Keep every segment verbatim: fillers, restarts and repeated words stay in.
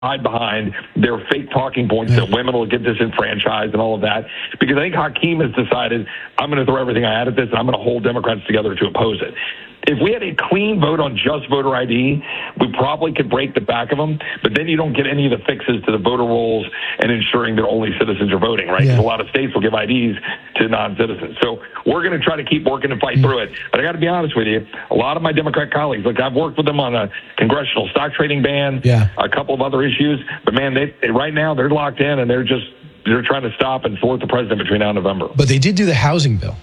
hide behind their fake talking points that women will get disenfranchised and all of that. Because I think Hakeem has decided, I'm going to throw everything I had at this, and I'm going to hold Democrats together to oppose it. If we had a clean vote on just voter I D, we probably could break the back of them, but then you don't get any of the fixes to the voter rolls and ensuring that only citizens are voting, right? Because yeah. a lot of states will give I Ds to non-citizens. So we're going to try to keep working and fight mm-hmm. through it. But I got to be honest with you, a lot of my Democrat colleagues, like I've worked with them on a congressional stock trading ban, yeah. a couple of other issues, but man, they, they right now they're locked in and they're just they're trying to stop and thwart the president between now and November. But they did do the housing bill.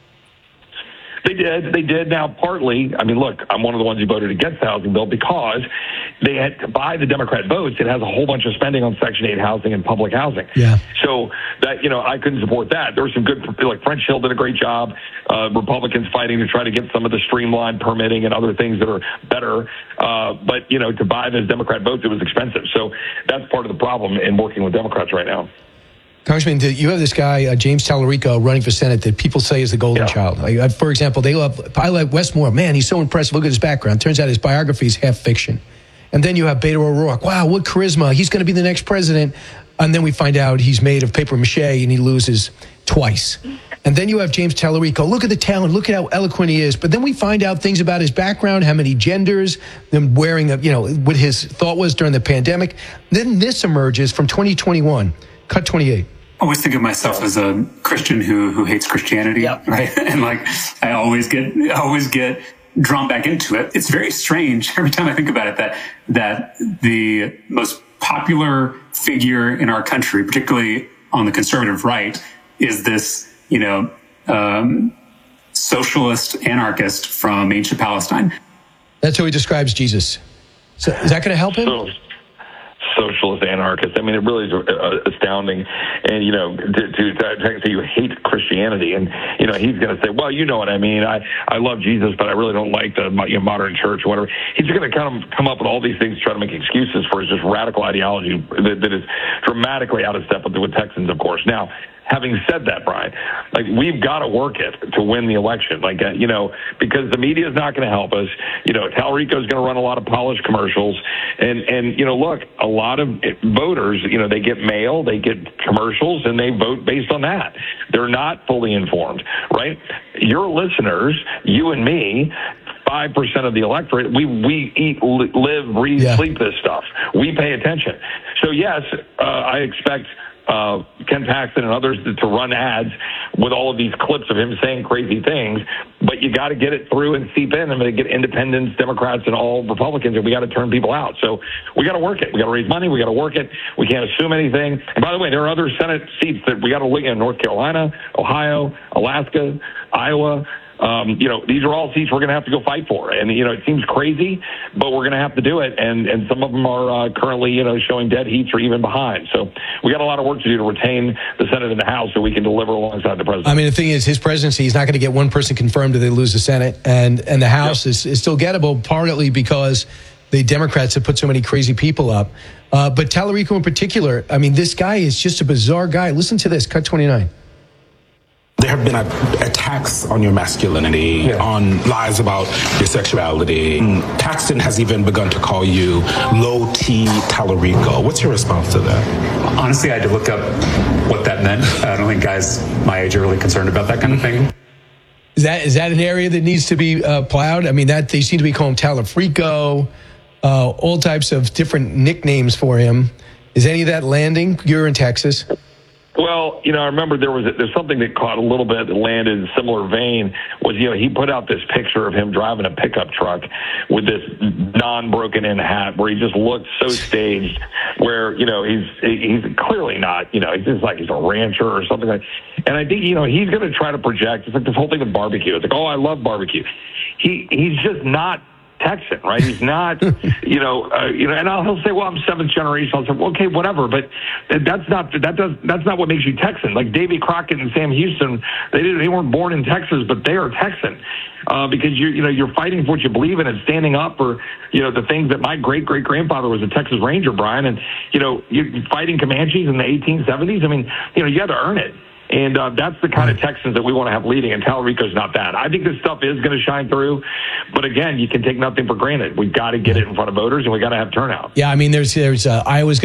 They did. They did. Now, partly, I mean, look, I'm one of the ones who voted against the housing bill because they had to buy the Democrat votes. It has a whole bunch of spending on Section eight housing and public housing. Yeah. So that, you know, I couldn't support that. There were some good, like French Hill did a great job. Uh, Republicans fighting to try to get some of the streamlined permitting and other things that are better. Uh, but, you know, to buy those Democrat votes, it was expensive. So that's part of the problem in working with Democrats right now. Congressman, you have this guy, uh, James Tallarico, running for Senate that people say is the golden yeah. child. Like, uh, for example, they love, I like Westmore. Man, he's so impressive. Look at his background. Turns out his biography is half fiction. And then you have Beto O'Rourke. Wow, what charisma. He's going to be the next president. And then we find out he's made of paper mache and he loses twice. And then you have James Tallarico. Look at the talent. Look at how eloquent he is. But then we find out things about his background, how many genders, them wearing, a, you know, what his thought was during the pandemic. Then this emerges from twenty twenty-one. Cut twenty-eight. I always think of myself as a Christian who who hates Christianity, yep. right? And like, I always get I always get drawn back into it. It's very strange every time I think about it that that the most popular figure in our country, particularly on the conservative right, is this, you know, um, socialist anarchist from ancient Palestine. That's how he describes Jesus. So is that going to help him? So- Socialist anarchist. I mean, it really is uh, astounding. And, you know, to, to, to say you hate Christianity, and, you know, he's going to say, well, you know what I mean. I, I love Jesus, but I really don't like the you know, modern church or whatever. He's going to kind of come up with all these things to try to make excuses for his just radical ideology that, that is dramatically out of step with, with Texans, of course. Now, having said that, Brian, like, we've got to work it to win the election. Like, uh, you know, because the media is not going to help us. You know, Tallarico is going to run a lot of polished commercials. And, and, you know, look, a lot of voters, you know, they get mail, they get commercials, and they vote based on that. They're not fully informed, right? Your listeners, you and me, five percent of the electorate, we, we eat, live, breathe, yeah. sleep this stuff. We pay attention. So, yes, uh, I expect Uh, Ken Paxton and others to, to run ads with all of these clips of him saying crazy things, but you got to get it through and seep in. I mean, get independents, Democrats, and all Republicans, and we got to turn people out. So we got to work it. We got to raise money. We got to work it. We can't assume anything. And by the way, there are other Senate seats that we got to look in: North Carolina, Ohio, Alaska, Iowa. Um, you know, these are all seats we're going to have to go fight for. And, you know, it seems crazy, but we're going to have to do it. And, and some of them are uh, currently, you know, showing dead heats or even behind. So we got a lot of work to do to retain the Senate and the House so we can deliver alongside the president. I mean, the thing is, his presidency, he's not going to get one person confirmed if they lose the Senate. And, and the House yep. is, is still gettable, partly because the Democrats have put so many crazy people up. Uh, but Tallarico in particular, I mean, this guy is just a bizarre guy. Listen to this, cut twenty-nine. There have been attacks on your masculinity, yeah. on lies about your sexuality. Paxton has even begun to call you low T Tallarico. What's your response to that? Honestly, I had to look up what that meant. I don't think guys my age are really concerned about that kind of thing. Is that is that an area that needs to be uh, plowed? I mean, that they seem to be calling him Tallafrico, uh, all types of different nicknames for him. Is any of that landing? You're in Texas. Well, you know, I remember there was a, there's something that caught a little bit that landed in a similar vein was, you know, he put out this picture of him driving a pickup truck with this non-broken in hat where he just looked so staged where, you know, he's he's clearly not, you know, he's just like he's a rancher or something like that. And I think, you know, he's going to try to project, it's like this whole thing with barbecue. It's like, oh, I love barbecue. He He's just not Texan, right? He's not, you know, uh, you know, and I'll, he'll say, well, I'm seventh generation. I'll say, well, okay, whatever, but that's not, that does, that's not what makes you Texan. Like Davy Crockett and Sam Houston, they didn't, they weren't born in Texas, but they are Texan, uh, because you, you know, you're fighting for what you believe in and standing up for, you know, the things that my great great grandfather was a Texas Ranger, Brian, and, you know, you're fighting Comanches in the eighteen seventies. I mean, you know, you had to earn it. And uh, that's the kind of Texans that we want to have leading, and Tallarico's not that. I think this stuff is going to shine through, but again, you can take nothing for granted. We've got to get it in front of voters, and we've got to have turnout. Yeah, I mean, there's there's uh, Iowa's